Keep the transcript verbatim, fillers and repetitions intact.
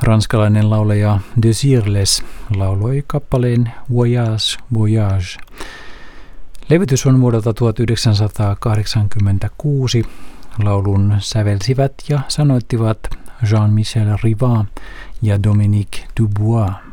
Ranskalainen laulaja Desirles lauloi kappaleen Voyage, Voyage. Levytys on vuodelta tuhatyhdeksänsataakahdeksankymmentäkuusi. Laulun sävelsivät ja sanoittivat Jean-Michel Rivard ja Dominique Dubois.